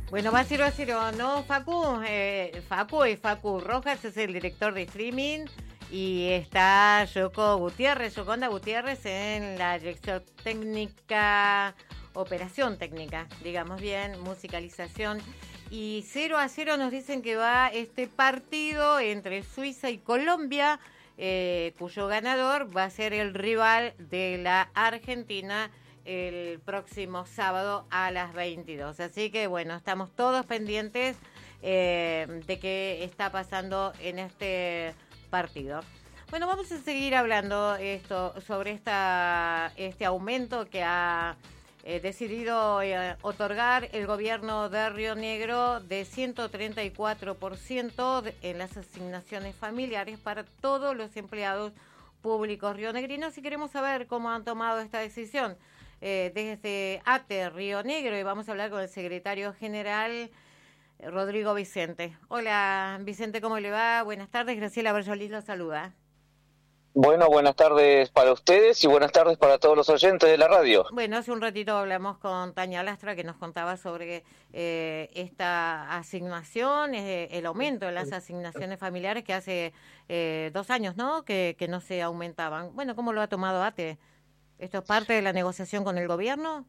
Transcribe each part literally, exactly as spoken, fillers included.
Bueno, va cero a cero, ¿no, Facu? Eh, Facu es Facu Rojas, es el director de streaming, y está Yoko Gutiérrez, Yoconda Gutiérrez en la dirección técnica, operación técnica, digamos bien, musicalización. Y cero a cero nos dicen que va este partido entre Suiza y Colombia, eh, cuyo ganador va a ser el rival de la Argentina el próximo sábado a las veintidós. Así que bueno, estamos todos pendientes eh, de qué está pasando en este partido. Bueno, vamos a seguir hablando esto sobre esta este aumento que ha eh, decidido eh, otorgar el gobierno de Río Negro de ciento treinta y cuatro por ciento de, en las asignaciones familiares para todos los empleados públicos rionegrinos, y queremos saber cómo han tomado esta decisión. Eh, desde A T E Río Negro, y vamos a hablar con el secretario general eh, Rodrigo Vicente. Hola Vicente, ¿cómo le va? Buenas tardes, Graciela Berjolí lo saluda. Bueno, buenas tardes para ustedes y buenas tardes para todos los oyentes de la radio. Bueno, hace un ratito hablamos con Tania Lastra, que nos contaba sobre eh, esta asignación, eh, el aumento de las asignaciones familiares que hace eh, dos años, ¿no? Que, que no se aumentaban. Bueno, ¿cómo lo ha tomado A T E? ¿Esto es parte de la negociación con el gobierno?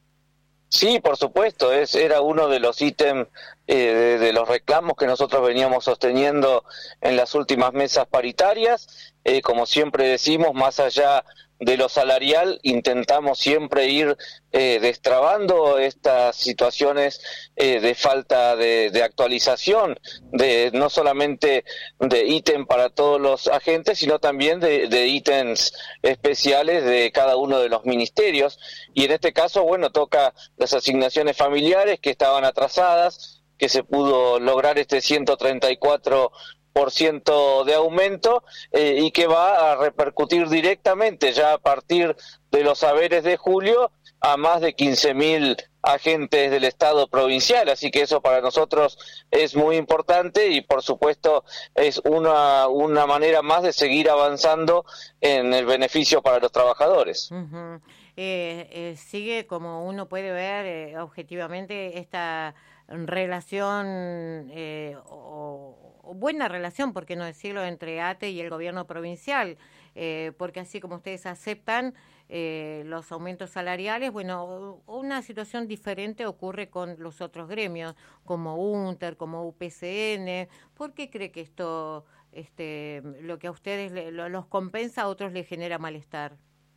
Sí, por supuesto, es era uno de los ítems eh, de, de los reclamos que nosotros veníamos sosteniendo en las últimas mesas paritarias. Eh, como siempre decimos, más allá de lo salarial, intentamos siempre ir eh, destrabando estas situaciones eh, de falta de, de actualización, de no solamente de ítem para todos los agentes, sino también de, de ítems especiales de cada uno de los ministerios. Y en este caso, bueno, toca las asignaciones familiares que estaban atrasadas, que se pudo lograr este ciento treinta y cuatro por ciento de aumento eh, y que va a repercutir directamente ya a partir de los saberes de julio a más de quince mil agentes del Estado provincial, así que eso para nosotros es muy importante y por supuesto es una, una manera más de seguir avanzando en el beneficio para los trabajadores. Uh-huh. eh, eh, sigue, como uno puede ver eh, objetivamente, esta relación eh, o buena relación, por qué no decirlo, entre A T E y el gobierno provincial, eh, porque así como ustedes aceptan eh, los aumentos salariales, bueno, una situación diferente ocurre con los otros gremios, como UNTER, como U P C N. ¿Por qué cree que esto, este, lo que a ustedes le, lo, los compensa, a otros les genera malestar?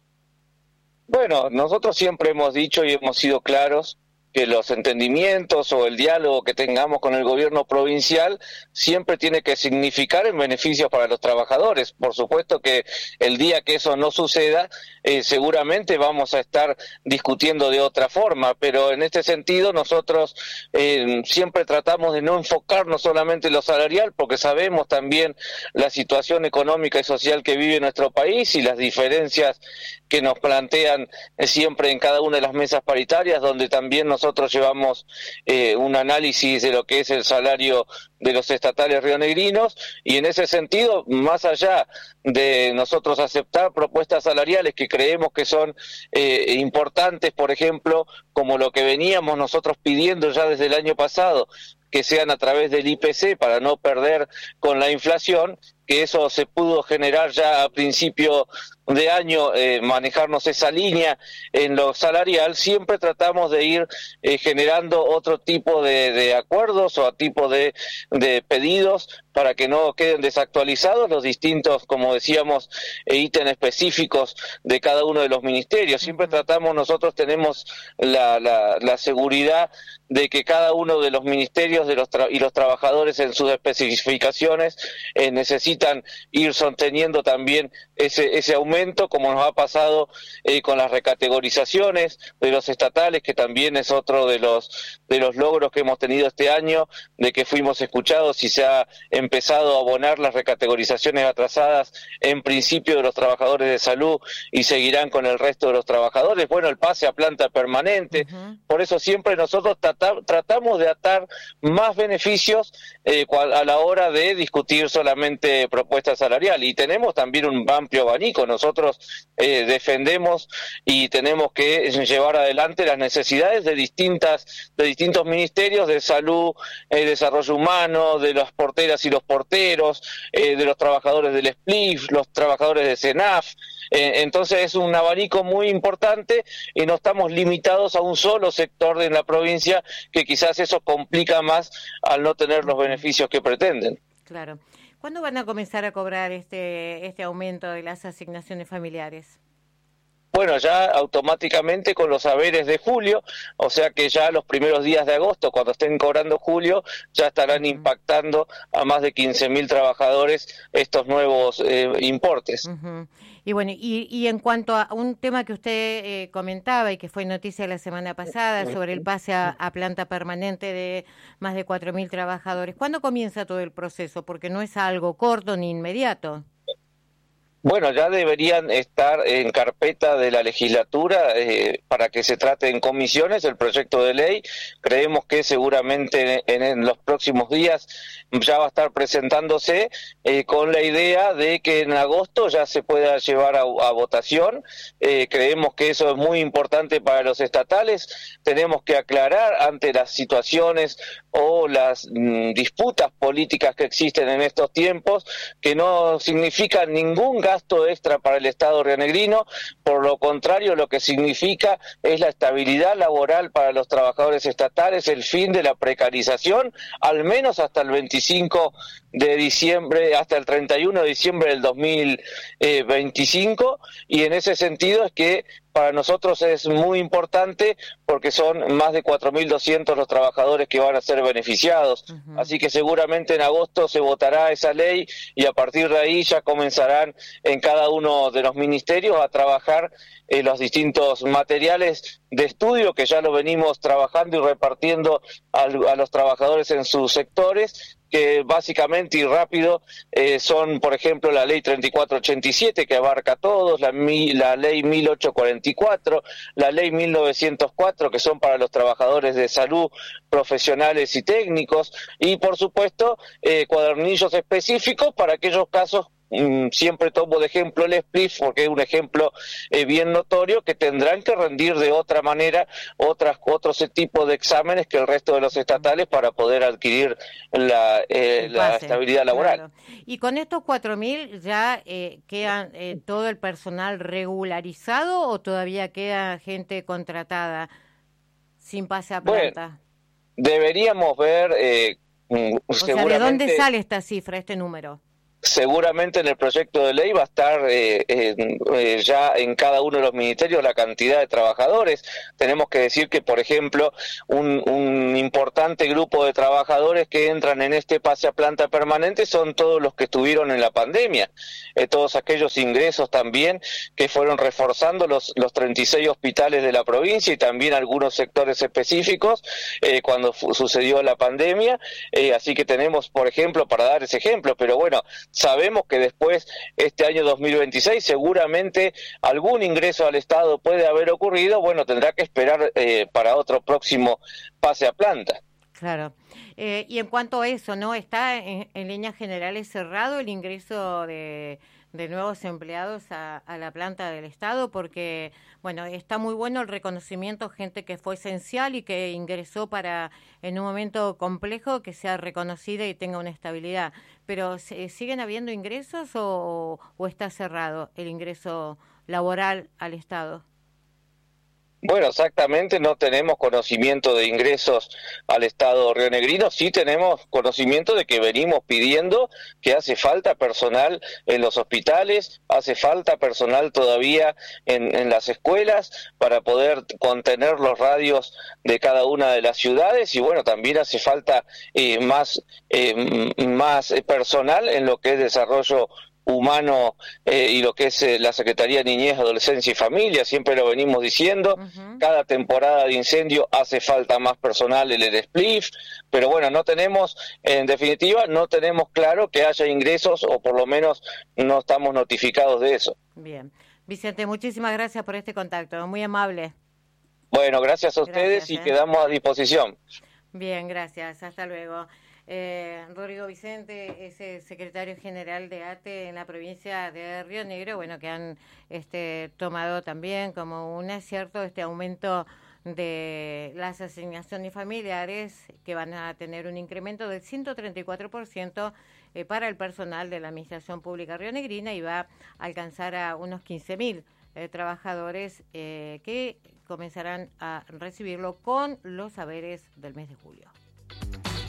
Bueno, nosotros siempre hemos dicho y hemos sido claros que los entendimientos o el diálogo que tengamos con el gobierno provincial siempre tiene que significar en beneficios para los trabajadores. Por supuesto que el día que eso no suceda, eh, seguramente vamos a estar discutiendo de otra forma, pero en este sentido nosotros eh, siempre tratamos de no enfocarnos solamente en lo salarial, porque sabemos también la situación económica y social que vive nuestro país y las diferencias que nos plantean eh, siempre en cada una de las mesas paritarias, donde también nosotros Nosotros llevamos eh, un análisis de lo que es el salario de los estatales rionegrinos, y en ese sentido, más allá de nosotros aceptar propuestas salariales que creemos que son eh, importantes, por ejemplo, como lo que veníamos nosotros pidiendo ya desde el año pasado, que sean a través del I P C para no perder con la inflación, que eso se pudo generar ya a principio de año, eh, manejarnos esa línea en lo salarial. Siempre tratamos de ir eh, generando otro tipo de, de acuerdos o a tipo de, de pedidos para que no queden desactualizados los distintos, como decíamos, eh, ítems específicos de cada uno de los ministerios. Siempre tratamos, nosotros tenemos la, la, la seguridad de que cada uno de los ministerios de los tra- y los trabajadores en sus especificaciones eh, necesitan ir sosteniendo también ese, ese aumento, como nos ha pasado eh, con las recategorizaciones de los estatales, que también es otro de los de los logros que hemos tenido este año, de que fuimos escuchados y se ha empezado a abonar las recategorizaciones atrasadas en principio de los trabajadores de salud y seguirán con el resto de los trabajadores. Bueno, el pase a planta permanente. Uh-huh. Por eso siempre nosotros trata, tratamos de atar más beneficios eh, a la hora de discutir solamente propuesta salarial, y tenemos también un amplio abanico. Nosotros nosotros eh, defendemos y tenemos que llevar adelante las necesidades de distintas de distintos ministerios de salud, eh, desarrollo humano, de las porteras y los porteros, eh, de los trabajadores del S P L I F, los trabajadores de SENAF. Eh, entonces es un abanico muy importante y no estamos limitados a un solo sector de la provincia, que quizás eso complica más al no tener los beneficios que pretenden. Claro. ¿Cuándo van a comenzar a cobrar este este aumento de las asignaciones familiares? Bueno, ya automáticamente con los haberes de julio, o sea que ya los primeros días de agosto, cuando estén cobrando julio, ya estarán uh-huh. impactando a más de quince mil trabajadores estos nuevos eh, importes. Uh-huh. Y bueno, y, y en cuanto a un tema que usted eh, comentaba y que fue noticia la semana pasada sobre el pase a, a planta permanente de más de cuatro mil trabajadores, ¿cuándo comienza todo el proceso? Porque no es algo corto ni inmediato. Bueno, ya deberían estar en carpeta de la legislatura eh, para que se trate en comisiones el proyecto de ley. Creemos que seguramente en, en los próximos días ya va a estar presentándose eh, con la idea de que en agosto ya se pueda llevar a, a votación. Eh, creemos que eso es muy importante para los estatales. Tenemos que aclarar ante las situaciones o las mm, disputas políticas que existen en estos tiempos, que no significan ningún gasto gasto extra para el Estado rionegrino, por lo contrario lo que significa es la estabilidad laboral para los trabajadores estatales, el fin de la precarización, al menos hasta el veinticinco de diciembre, hasta el treinta y uno de diciembre del dos mil veinticinco, y en ese sentido es que para nosotros es muy importante porque son más de cuatro mil doscientos los trabajadores que van a ser beneficiados. Uh-huh. Así que seguramente en agosto se votará esa ley y a partir de ahí ya comenzarán en cada uno de los ministerios a trabajar eh, los distintos materiales de estudio que ya lo venimos trabajando y repartiendo a, a los trabajadores en sus sectores, que básicamente y rápido eh, son, por ejemplo, la ley treinta y cuatro ochenta y siete, que abarca a todos, la, la ley mil ochocientos cuarenta y cuatro, la ley mil novecientos cuatro, que son para los trabajadores de salud, profesionales y técnicos, y por supuesto eh, cuadernillos específicos para aquellos casos. Siempre tomo de ejemplo el S P L I F porque es un ejemplo eh, bien notorio, que tendrán que rendir de otra manera otras otros tipos de exámenes que el resto de los estatales para poder adquirir la, eh, la estabilidad laboral. Claro. Y con estos cuatro mil ya eh, quedan eh, todo el personal regularizado o todavía queda gente contratada sin pase a planta. Bueno, deberíamos ver eh, o sea, ¿de dónde sale esta cifra, este número? Seguramente en el proyecto de ley va a estar eh, eh, eh, ya en cada uno de los ministerios la cantidad de trabajadores. Tenemos que decir que, por ejemplo, un, un importante grupo de trabajadores que entran en este pase a planta permanente son todos los que estuvieron en la pandemia, eh, todos aquellos ingresos también que fueron reforzando los, los treinta y seis hospitales de la provincia y también algunos sectores específicos eh, cuando sucedió la pandemia. Eh, así que tenemos, por ejemplo, para dar ese ejemplo, pero bueno, sabemos que después, este año dos mil veintiséis, seguramente algún ingreso al Estado puede haber ocurrido, bueno, tendrá que esperar eh, para otro próximo pase a planta. Claro. Eh, y en cuanto a eso, ¿no? ¿Está en, en líneas generales cerrado el ingreso de, de nuevos empleados a, a la planta del Estado? Porque, bueno, está muy bueno el reconocimiento, gente que fue esencial y que ingresó para, en un momento complejo, que sea reconocida y tenga una estabilidad. Pero, ¿siguen habiendo ingresos o, o está cerrado el ingreso laboral al Estado? Bueno, exactamente, no tenemos conocimiento de ingresos al Estado rionegrino, sí tenemos conocimiento de que venimos pidiendo que hace falta personal en los hospitales, hace falta personal todavía en, en las escuelas para poder contener los radios de cada una de las ciudades y bueno, también hace falta eh, más, eh, más personal en lo que es desarrollo humano eh, y lo que es eh, la Secretaría de Niñez, Adolescencia y Familia, siempre lo venimos diciendo, uh-huh. Cada temporada de incendio hace falta más personal en el S P L I F, pero bueno, no tenemos, en definitiva, no tenemos claro que haya ingresos o por lo menos no estamos notificados de eso. Bien. Vicente, muchísimas gracias por este contacto, muy amable. Bueno, gracias a ustedes gracias, y eh. quedamos a disposición. Bien, gracias, hasta luego. Eh, Rodrigo Vicente es el secretario general de A T E en la provincia de Río Negro, bueno, que han este, tomado también como un acierto este aumento de las asignaciones familiares, que van a tener un incremento del ciento treinta y cuatro por ciento eh, para el personal de la Administración Pública rionegrina, y va a alcanzar a unos quince mil eh, trabajadores eh, que comenzarán a recibirlo con los saberes del mes de julio.